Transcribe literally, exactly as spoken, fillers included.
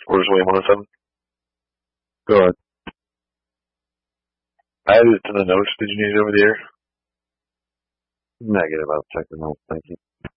Orders William one oh seven. Go ahead. I added it to the notes. Did you need it over the air? Negative. I'll check the notes. Thank you.